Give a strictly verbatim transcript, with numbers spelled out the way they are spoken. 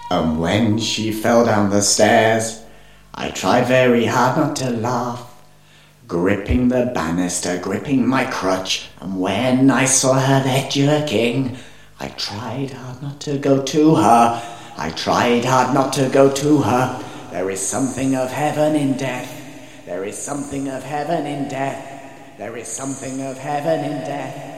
And when she fell down the stairs, I tried very hard not to laugh, gripping the banister, gripping my crutch, and when I saw her there jerking, I tried hard not to go to her, I tried hard not to go to her. There is something of heaven in death, there is something of heaven in death, there is something of heaven in death.